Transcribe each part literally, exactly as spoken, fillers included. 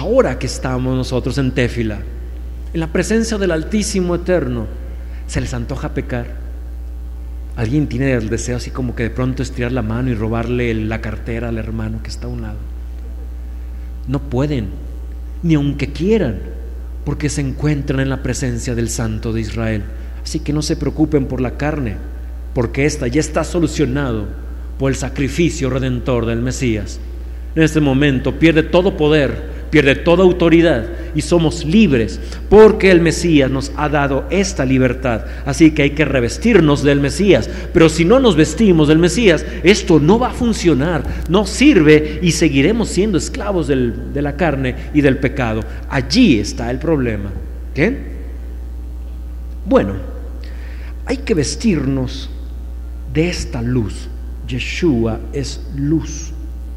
ahora que estamos nosotros en Téfila, en la presencia del Altísimo Eterno, ¿se les antoja pecar? ¿Alguien tiene el deseo así como que de pronto estirar la mano y robarle la cartera al hermano que está a un lado? No pueden, ni aunque quieran, porque se encuentran en la presencia del Santo de Israel. Así que no se preocupen por la carne, porque esta ya está solucionado por el sacrificio redentor del Mesías. En este momento pierde todo poder, pierde toda autoridad y somos libres porque el Mesías nos ha dado esta libertad. Así que hay que revestirnos del Mesías, pero si no nos vestimos del Mesías, esto no va a funcionar, no sirve y seguiremos siendo esclavos del, de la carne y del pecado. Allí está el problema. ¿Qué? Bueno, hay que vestirnos de esta luz. Yeshua es luz.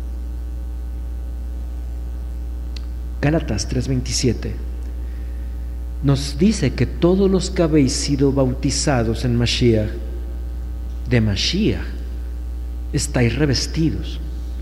Gálatas tres veintisiete nos dice que todos los que habéis sido bautizados en Mashiach, de Mashiach estáis revestidos.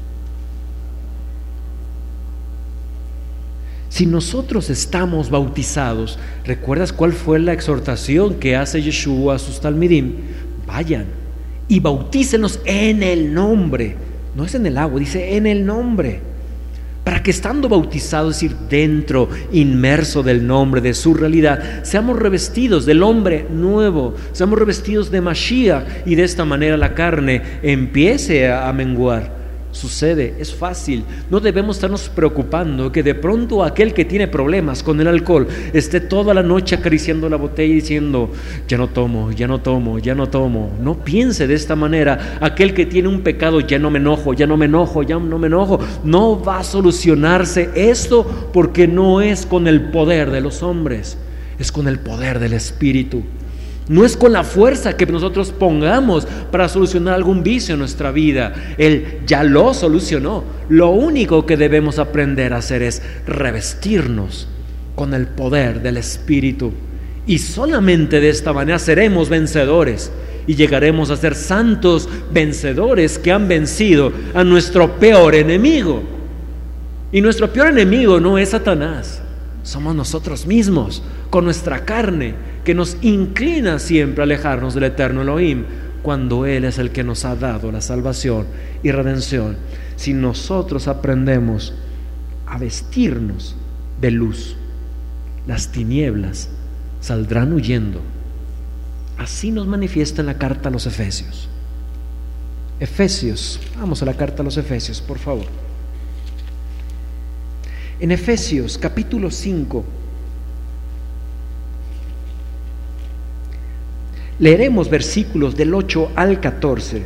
Si nosotros estamos bautizados, ¿recuerdas cuál fue la exhortación que hace Yeshua a sus talmidim? Vayan y bautícenos en el nombre, no es en el agua, dice en el nombre, para que estando bautizados, es decir, dentro, inmerso del nombre, de su realidad, seamos revestidos del hombre nuevo, seamos revestidos de Mashiach, y de esta manera la carne empiece a menguar. Sucede, es fácil, no debemos estarnos preocupando que de pronto aquel que tiene problemas con el alcohol esté toda la noche acariciando la botella y diciendo: ya no tomo, ya no tomo, ya no tomo. No piense de esta manera. Aquel que tiene un pecado: ya no me enojo, ya no me enojo, ya no me enojo. No va a solucionarse esto, porque no es con el poder de los hombres, es con el poder del Espíritu. No es con la fuerza que nosotros pongamos para solucionar algún vicio en nuestra vida. Él ya lo solucionó. Lo único que debemos aprender a hacer es revestirnos con el poder del Espíritu. Y solamente de esta manera seremos vencedores y llegaremos a ser santos vencedores que han vencido a nuestro peor enemigo. Y nuestro peor enemigo no es Satanás, somos nosotros mismos, con nuestra carne, que nos inclina siempre a alejarnos del eterno Elohim, cuando Él es el que nos ha dado la salvación y redención. Si nosotros aprendemos a vestirnos de luz, las tinieblas saldrán huyendo. Así nos manifiesta en la carta a los Efesios. Efesios, vamos a la carta a los Efesios, por favor. En Efesios capítulo cinco, leeremos versículos del ocho al catorce.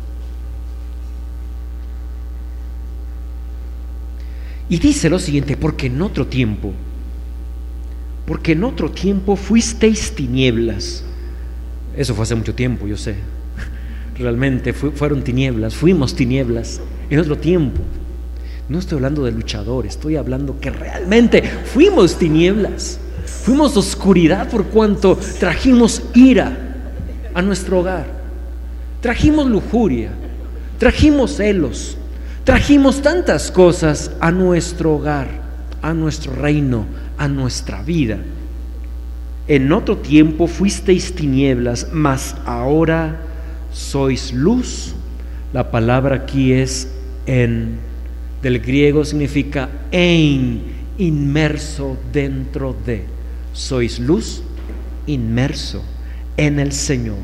Y dice lo siguiente: porque en otro tiempo, porque en otro tiempo fuisteis tinieblas. Eso fue hace mucho tiempo, yo sé. Realmente fu- fueron tinieblas, fuimos tinieblas en otro tiempo. No estoy hablando de luchadores, estoy hablando que realmente fuimos tinieblas, fuimos oscuridad, por cuanto trajimos ira a nuestro hogar, trajimos lujuria, trajimos celos, trajimos tantas cosas a nuestro hogar, a nuestro reino, a nuestra vida. En otro tiempo fuisteis tinieblas, mas ahora sois luz. La palabra aquí es en, del griego significa ein, inmerso dentro de. Sois luz, inmerso en el Señor.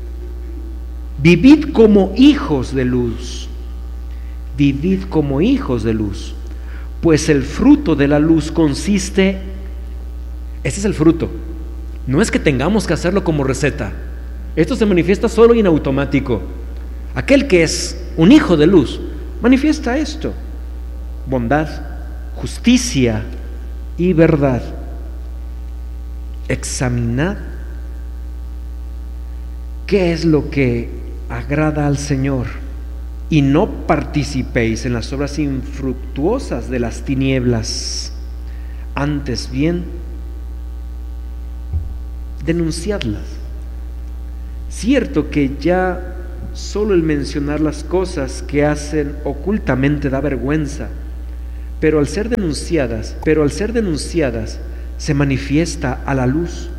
Vivid como hijos de luz, vivid como hijos de luz, pues el fruto de la luz consiste, ese es el fruto, no es que tengamos que hacerlo como receta, esto se manifiesta solo y en automático. Aquel que es un hijo de luz manifiesta esto: bondad, justicia y verdad. Examinad qué es lo que agrada al Señor, y no participéis en las obras infructuosas de las tinieblas, antes bien denunciadlas. Cierto que ya solo el mencionar las cosas que hacen ocultamente da vergüenza, pero al ser denunciadas, pero al ser denunciadas, se manifiesta a la luz.